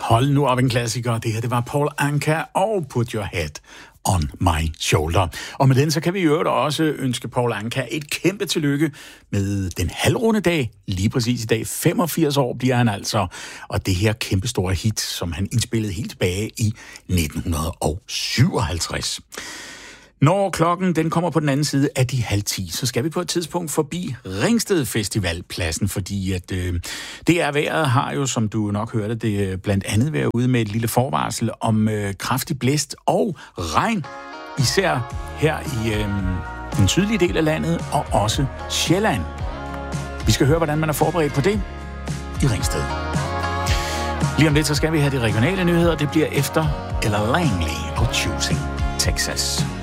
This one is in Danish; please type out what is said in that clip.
Hold nu op, en klassiker. Det her, det var Paul Anka og Put Your Head on My Shoulder. Og med den, så kan vi jo også ønske Paul Anka et kæmpe tillykke med den halvrunde dag. Lige præcis i dag, 85 år bliver han altså. Og det her kæmpe store hit, som han indspillede helt tilbage i 1957. Når klokken den kommer på den anden side af de 9:30, så skal vi på et tidspunkt forbi Ringsted Festivalpladsen, fordi at DR Vejret har jo, som du nok hørte, det blandt andet været ude med et lille forvarsel om kraftig blæst og regn, især her i den sydlige del af landet og også Sjælland. Vi skal høre, hvordan man er forberedt på det i Ringsted. Lige om lidt, så skal vi have de regionale nyheder. Det bliver efter Ella Langley og Choosing Texas.